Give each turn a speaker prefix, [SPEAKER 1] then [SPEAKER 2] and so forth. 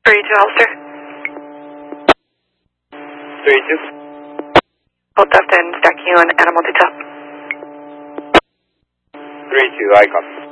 [SPEAKER 1] 3-2 Holster.
[SPEAKER 2] 3-2.
[SPEAKER 1] Hold left and stack you on animal detail.
[SPEAKER 2] 3-2, I copy.